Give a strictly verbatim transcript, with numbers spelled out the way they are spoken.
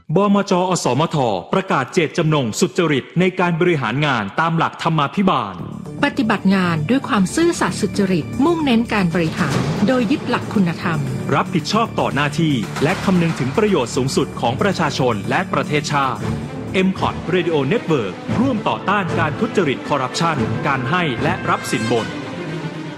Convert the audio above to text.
บมจ.อสมท.ประกาศเจตจำนงสุจริตในการบริหารงานตามหลักธรรมาภิบาลปฏิบัติงานด้วยความซื่อสัตย์สุจริตมุ่งเน้นการบริหารโดยยึดหลักคุณธรรมรับผิดชอบต่อหน้าที่และคำนึงถึงประโยชน์สูงสุดของประชาชนและประเทศชาติ เอ็ม คอท Radio Network ร่วมต่อต้านการทุจริตคอร์รัปชันการให้และรับสินบน